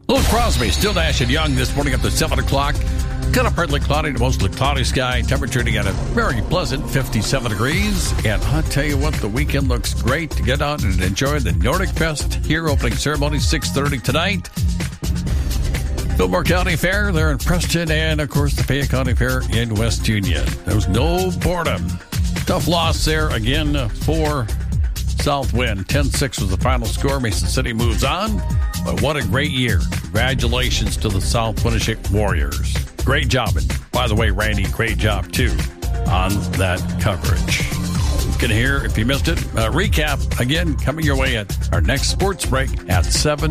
Little Crosby, still Nash and Young this morning up to 7 o'clock. Kind of partly cloudy to mostly cloudy sky. Temperature to get a very pleasant 57 degrees. And I'll tell you what, the weekend looks great to get out and enjoy the Nordic Fest here. Opening ceremony 6:30 tonight. Fillmore County Fair there in Preston. And, of course, the Fayette County Fair in West Union. There's no boredom. Tough loss there again for Southwind. 10-6 was the final score. Mason City moves on. But what a great year. Congratulations to the South Winneshiek Warriors. Great job. And by the way, Randy, great job, too, on that coverage. You can hear, if you missed it, recap, again, coming your way at our next sports break at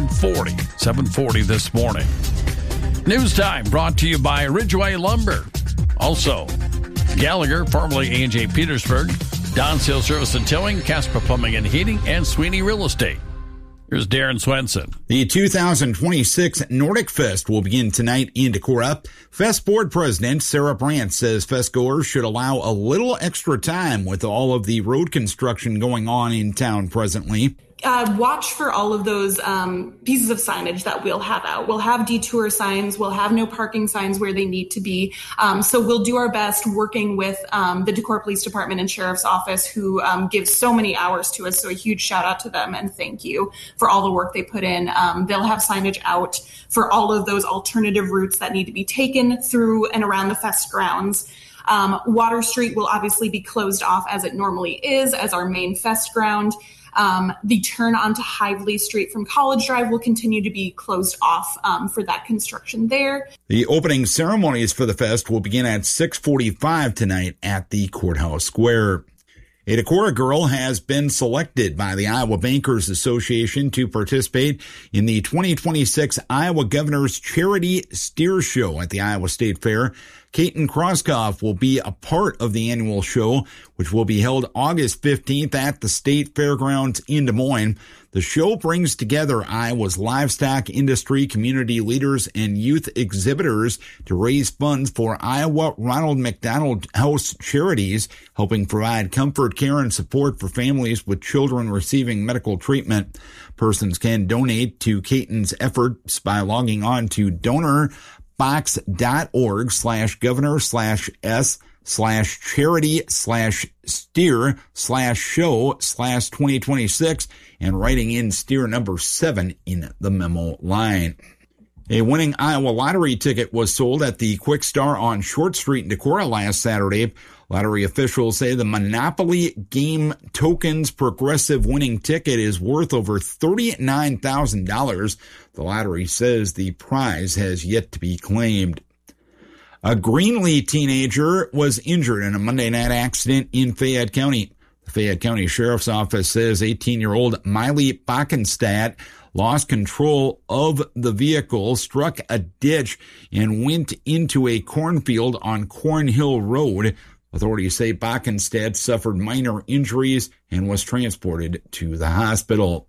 7:40 this morning. News time brought to you by Ridgeway Lumber. Also, Gallagher, formerly A&J Petersburg, Don Sales Service and Towing, Casper Plumbing and Heating, and Sweeney Real Estate. Here's Darren Swenson. The 2026 Nordic Fest will begin tonight in Decorah. Fest Board President Sarah Brandt says festgoers should allow a little extra time with all of the road construction going on in town presently. Watch for all of those pieces of signage that we'll have out. We'll have detour signs. We'll have no parking signs where they need to be. So we'll do our best working with the Decorah Police Department and Sheriff's Office, who give so many hours to us. So a huge shout out to them and thank you for all the work they put in. They'll have signage out for all of those alternative routes that need to be taken through and around the fest grounds. Water Street will obviously be closed off as it normally is as our main fest ground. The turn onto Hively Street from College Drive will continue to be closed off for that construction there. The opening ceremonies for the fest will begin at 6:45 tonight at the Courthouse Square. A Decorah girl has been selected by the Iowa Bankers Association to participate in the 2026 Iowa Governor's Charity Steer Show at the Iowa State Fair. Kaiten Kroskoff will be a part of the annual show, which will be held August 15th at the State Fairgrounds in Des Moines. The show brings together Iowa's livestock industry, community leaders, and youth exhibitors to raise funds for Iowa Ronald McDonald House Charities, helping provide comfort, care, and support for families with children receiving medical treatment. Persons can donate to Kaiten's efforts by logging on to donorbox.org/governor/s/charity/steer/show/2026 and writing in steer number 7 in the memo line. A winning Iowa lottery ticket was sold at the Quick Star on Short Street in Decorah last Saturday. Lottery officials say the Monopoly Game Tokens Progressive winning ticket is worth over $39,000. The lottery says the prize has yet to be claimed. A Greenlee teenager was injured in a Monday night accident in Fayette County. The Fayette County Sheriff's Office says 18-year-old Miley Backenstadt lost control of the vehicle, struck a ditch, and went into a cornfield on Cornhill Road. Authorities say Backenstadt suffered minor injuries and was transported to the hospital.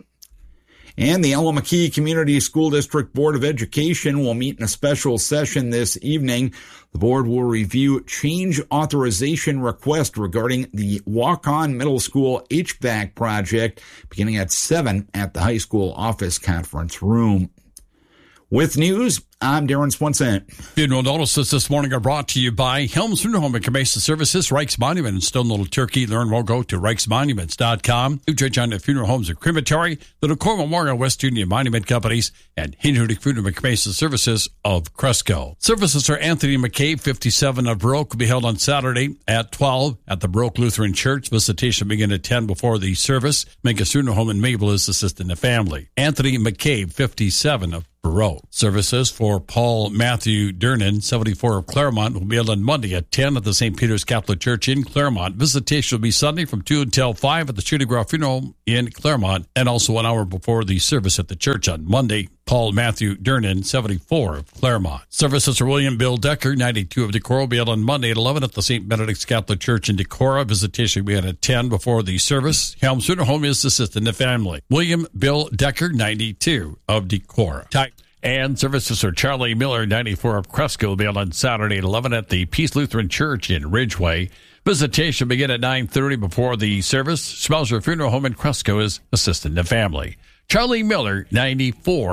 And the Allamakee Community School District Board of Education will meet in a special session this evening. The board will review change authorization request regarding the Walk-On Middle School HVAC project beginning at 7 at the high school office conference room. With news, I'm Darren Swenson. Funeral notices this morning are brought to you by Helms Funeral Home and Cremation Services, Reich's Monument in Stone Little Turkey. Learn more, go to reichsmonuments.com. New Church on the Funeral Homes and Crematory, the Decorah Memorial West Union Monument Companies, and Hindenburg Funeral and Cremation Services of Cresco. Services for Anthony McCabe, 57 of Baroque, will be held on Saturday at 12 at the Baroque Lutheran Church. Visitation will begin at 10 before the service. Megas Funeral Home in Mabel is assisting the family. Anthony McCabe, 57 of Baroque. Services for Paul Matthew Dernan, 74 of Claremont, will be held on Monday at 10 at the St. Peter's Catholic Church in Claremont. Visitation will be Sunday from 2 until 5 at the Shooting Ground Funeral Home in Claremont, and also an hour before the service at the church on Monday. Paul Matthew Dernan, 74 of Claremont. Services for William Bill Decker, 92 of Decorah, will be held on Monday at 11 at the St. Benedict's Catholic Church in Decorah. Visitation will be at 10 before the service. Helms Funeral Home is assisting the family. William Bill Decker, 92 of Decorah. And services for Charlie Miller, 94 of Cresco, will be held on Saturday at 11 at the Peace Lutheran Church in Ridgeway. Visitation will begin at 9:30 before the service. Schmelzer Funeral Home in Cresco is assisting the family. Charlie Miller, 94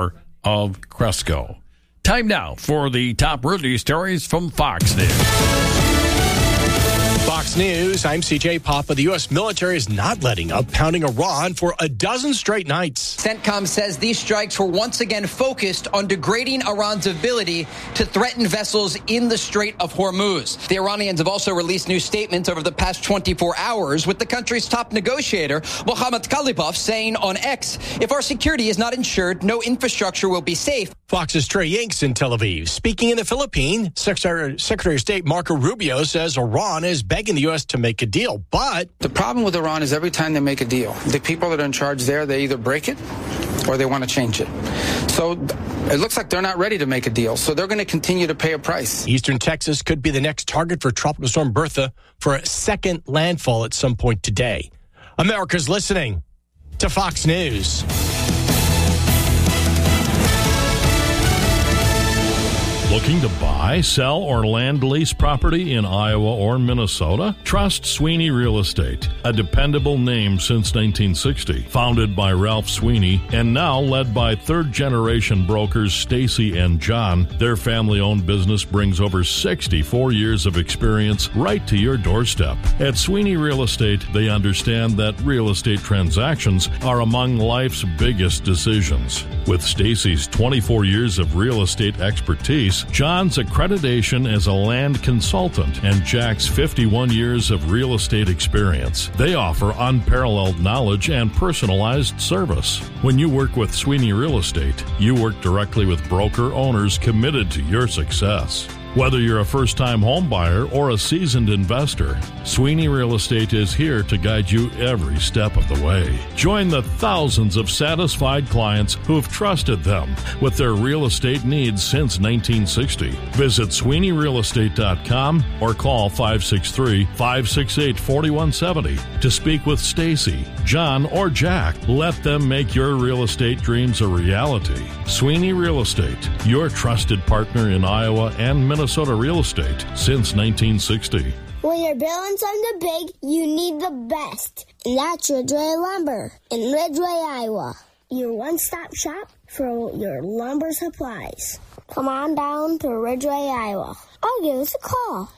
of Cresco. Time now for the top roadie stories from Fox News. Fox News, I'm CJ Papa. The U.S. military is not letting up, pounding Iran for a dozen straight nights. CENTCOM says these strikes were once again focused on degrading Iran's ability to threaten vessels in the Strait of Hormuz. The Iranians have also released new statements over the past 24 hours, with the country's top negotiator, Mohammad Khalibaf, saying on X, if our security is not ensured, no infrastructure will be safe. Fox's Trey Yanks in Tel Aviv. Speaking in the Philippines, Secretary of State Marco Rubio says Iran is begging the U.S. to make a deal, but the problem with Iran is every time they make a deal, the people that are in charge there, they either break it or they want to change it. So it looks like they're not ready to make a deal, so they're going to continue to pay a price. Eastern Texas could be the next target for Tropical Storm Bertha for a second landfall at some point today. America's listening to Fox News. Looking to buy, sell, or land lease property in Iowa or Minnesota? Trust Sweeney Real Estate, a dependable name since 1960. Founded by Ralph Sweeney and now led by third-generation brokers Stacy and John, their family-owned business brings over 64 years of experience right to your doorstep. At Sweeney Real Estate, they understand that real estate transactions are among life's biggest decisions. With Stacy's 24 years of real estate expertise, John's accreditation as a land consultant, and Jack's 51 years of real estate experience, they offer unparalleled knowledge and personalized service. When you work with Sweeney Real Estate, you work directly with broker owners committed to your success. Whether you're a first-time home buyer or a seasoned investor, Sweeney Real Estate is here to guide you every step of the way. Join the thousands of satisfied clients who have trusted them with their real estate needs since 1960. Visit SweeneyRealEstate.com or call 563-568-4170 to speak with Stacy, John, or Jack. Let them make your real estate dreams a reality. Sweeney Real Estate, your trusted partner in Iowa and Minnesota real estate since 1960. When you're building something big, you need the best. And that's Ridgeway Lumber in Ridgeway, Iowa. Your one-stop shop for your lumber supplies. Come on down to Ridgeway, Iowa. Or give us a call.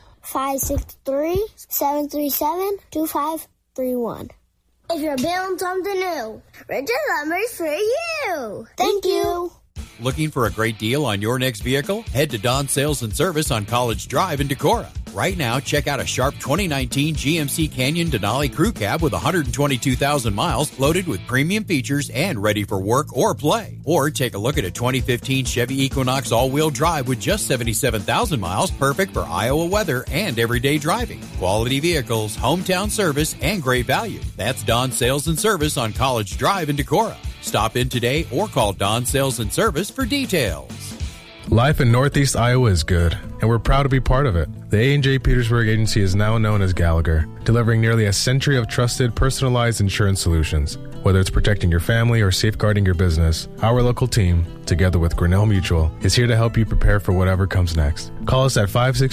563-737-2531. If you're building something new, Ridgeway Lumber is for you. Thank you. Looking for a great deal on your next vehicle? Head to Don Sales and Service on College Drive in Decorah. Right now, check out a sharp 2019 GMC Canyon Denali Crew Cab with 122,000 miles, loaded with premium features and ready for work or play. Or take a look at a 2015 Chevy Equinox all-wheel drive with just 77,000 miles, perfect for Iowa weather and everyday driving. Quality vehicles, hometown service, and great value. That's Don Sales and Service on College Drive in Decorah. Stop in today or call Don Sales and Service for details. Life in Northeast Iowa is good, and we're proud to be part of it. The A&J Petersburg Agency is now known as Gallagher, delivering nearly a century of trusted, personalized insurance solutions. Whether it's protecting your family or safeguarding your business, our local team, together with Grinnell Mutual, is here to help you prepare for whatever comes next. Call us at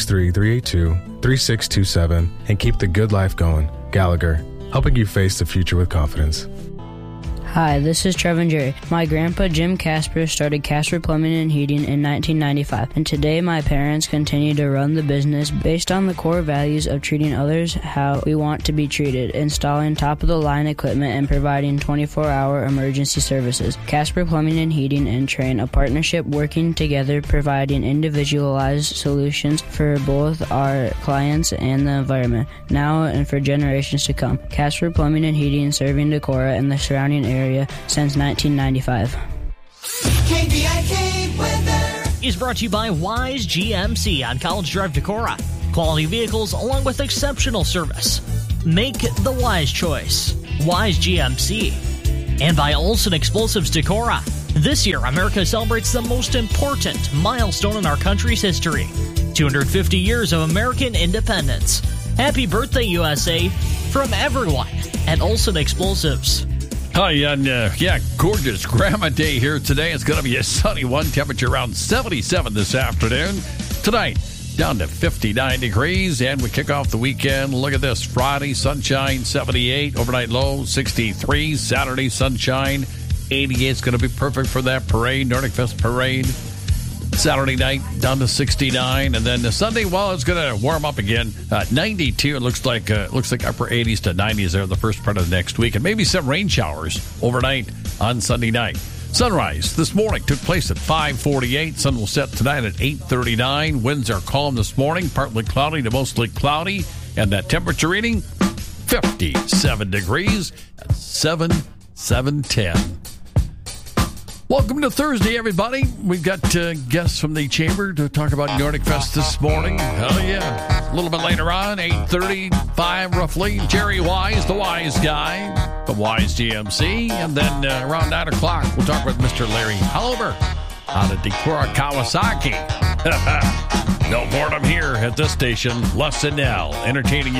563-382-3627 and keep the good life going. Gallagher, helping you face the future with confidence. Hi, this is Trevin Jerry. My grandpa Jim Casper started Casper Plumbing and Heating in 1995, and today my parents continue to run the business based on the core values of treating others how we want to be treated, installing top-of-the-line equipment, and providing 24-hour emergency services. Casper Plumbing and Heating and Train, a partnership working together, providing individualized solutions for both our clients and the environment, now and for generations to come. Casper Plumbing and Heating, serving Decorah and the surrounding area since 1995. KVIK weather is brought to you by Wise GMC on College Drive, Decorah. Quality vehicles along with exceptional service. Make the wise choice. Wise GMC. And by Olson Explosives Decorah. This year, America celebrates the most important milestone in our country's history. 250 years of American independence. Happy birthday, USA, from everyone at Olson Explosives. Hi, and gorgeous Grandma Day here today. It's going to be a sunny one, temperature around 77 this afternoon. Tonight, down to 59 degrees, and we kick off the weekend. Look at this. Friday, sunshine, 78. Overnight low, 63. Saturday, sunshine, 88 is going to be perfect for that parade, Nordic Fest parade. Saturday night down to 69, and then the Sunday, well, it's going to warm up again. 92. It looks like upper 80s to 90s there the first part of the next week, and maybe some rain showers overnight on Sunday night. Sunrise this morning took place at 5:48. Sun will set tonight at 8:39. Winds are calm this morning, partly cloudy to mostly cloudy, and that temperature reading 57 degrees at 7:10. Welcome to Thursday, everybody. We've got guests from the Chamber to talk about Nordic Fest this morning. Hell yeah. A little bit later on, 8:35 roughly, Jerry Wise, the Wise Guy, the Wise GMC. And then around 9 o'clock, we'll talk with Mr. Larry Halber out of Decorah, Kawasaki. No boredom here at this station. Less than now, entertaining you.